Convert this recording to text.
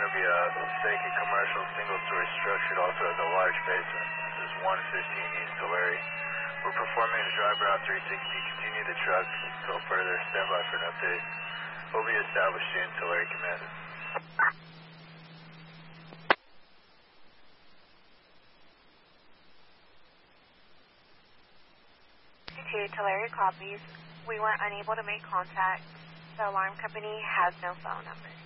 to be a vacant commercial single-story structure. It also has a large basement. This is 115 East Tulare. We're performing a drive around 360. Continue the truck until further. Stand by for an update. Will be established in Tulare Command. Tulare copies. We were unable to make contact. The alarm company has no phone number.